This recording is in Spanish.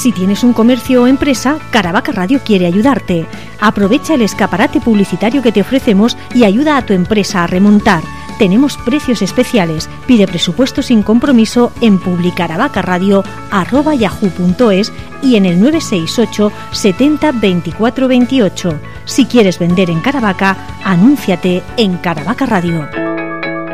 Si tienes un comercio o empresa, Caravaca Radio quiere ayudarte. Aprovecha el escaparate publicitario que te ofrecemos y ayuda a tu empresa a remontar. Tenemos precios especiales. Pide presupuesto sin compromiso en publicaravacaradio@yahoo.es y en el 968 70 24 28. Si quieres vender en Caravaca, anúnciate en Caravaca Radio.